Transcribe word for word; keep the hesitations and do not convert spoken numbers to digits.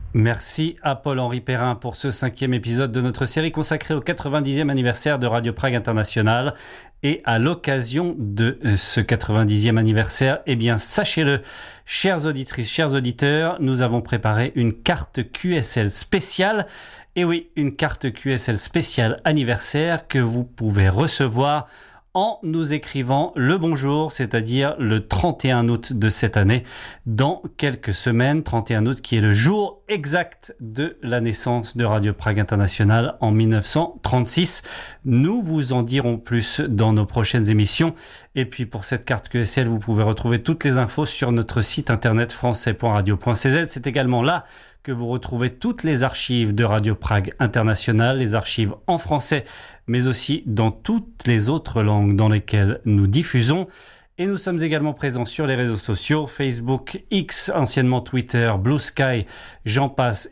Merci à Paul-Henri Perrin pour ce cinquième épisode de notre série consacrée au quatre-vingt-dixième anniversaire de Radio Prague International. Et à l'occasion de ce quatre-vingt-dixième anniversaire, eh bien, sachez-le, chères auditrices, chers auditeurs, nous avons préparé une carte Q S L spéciale. Et oui, une carte Q S L spéciale anniversaire que vous pouvez recevoir en nous écrivant le bonjour, c'est-à-dire le trente et un août de cette année, dans quelques semaines, trente et un août qui est le jour exact de la naissance de Radio Prague International en dix-neuf cent trente-six. Nous vous en dirons plus dans nos prochaines émissions. Et puis pour cette carte Q S L, vous pouvez retrouver toutes les infos sur notre site internet français point radio point c z. C'est également là que vous retrouvez toutes les archives de Radio Prague International, les archives en français, mais aussi dans toutes les autres langues dans lesquelles nous diffusons. Et nous sommes également présents sur les réseaux sociaux, Facebook, X, anciennement Twitter, Blue Sky, j'en passe